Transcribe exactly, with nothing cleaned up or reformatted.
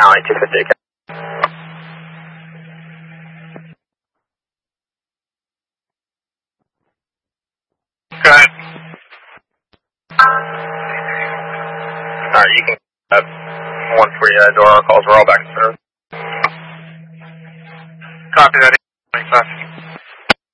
County two fifty. Go ahead. Alright, you can have one for your door calls. We're all back to service. Copy that.